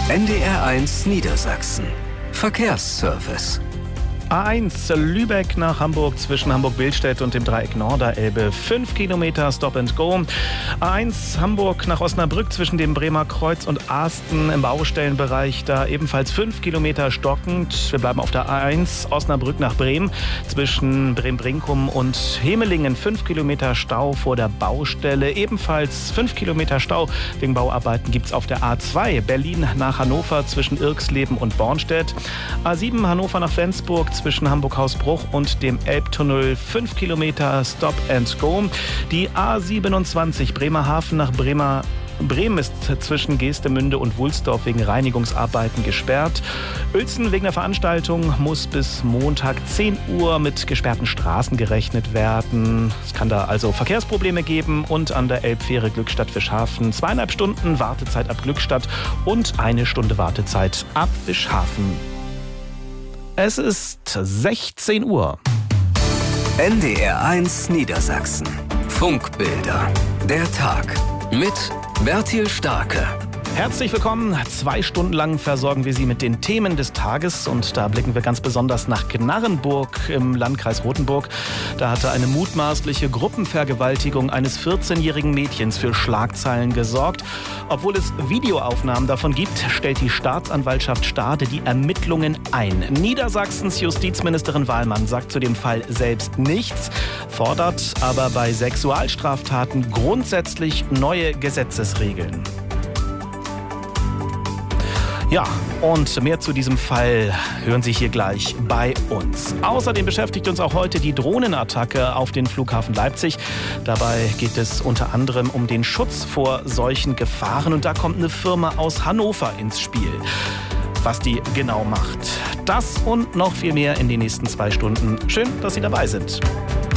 NDR1 Niedersachsen. Verkehrsservice. A1 Lübeck nach Hamburg zwischen Hamburg-Billstedt und dem Dreieck Norderelbe. 5 Kilometer Stop and Go. A1 Hamburg nach Osnabrück zwischen dem Bremer Kreuz und Asten im Baustellenbereich. Da ebenfalls 5 Kilometer stockend. Wir bleiben auf der A1 Osnabrück nach Bremen zwischen Bremen-Brinkum und Hemelingen. 5 Kilometer Stau vor der Baustelle. Ebenfalls 5 Kilometer Stau wegen Bauarbeiten gibt es auf der A2 Berlin nach Hannover zwischen Irxleben und Bornstedt. A7 Hannover nach Flensburg zwischen Hamburg-Hausbruch und dem Elbtunnel. 5 Kilometer Stop and Go. Die A27 Bremerhaven nach Bremen ist zwischen Geestemünde und Wulsdorf wegen Reinigungsarbeiten gesperrt. Uelzen wegen der Veranstaltung muss bis Montag 10 Uhr mit gesperrten Straßen gerechnet werden. Es kann da also Verkehrsprobleme geben. Und an der Elbfähre Glückstadt-Fischhafen 2,5 Stunden Wartezeit ab Glückstadt und 1 Stunde Wartezeit ab Fischhafen. Es ist 16 Uhr. NDR1 Niedersachsen. Funkbilder. Der Tag. Mit Bertil Starke. Herzlich willkommen. 2 Stunden lang versorgen wir Sie mit den Themen des Tages. Und da blicken wir ganz besonders nach Gnarrenburg im Landkreis Rothenburg. Da hatte eine mutmaßliche Gruppenvergewaltigung eines 14-jährigen Mädchens für Schlagzeilen gesorgt. Obwohl es Videoaufnahmen davon gibt, stellt die Staatsanwaltschaft Stade die Ermittlungen ein. Niedersachsens Justizministerin Wahlmann sagt zu dem Fall selbst nichts, fordert aber bei Sexualstraftaten grundsätzlich neue Gesetzesregeln. Ja, und mehr zu diesem Fall hören Sie hier gleich bei uns. Außerdem beschäftigt uns auch heute die Drohnenattacke auf den Flughafen Leipzig. Dabei geht es unter anderem um den Schutz vor solchen Gefahren. Und da kommt eine Firma aus Hannover ins Spiel. Was die genau macht. Das und noch viel mehr in den nächsten 2 Stunden. Schön, dass Sie dabei sind.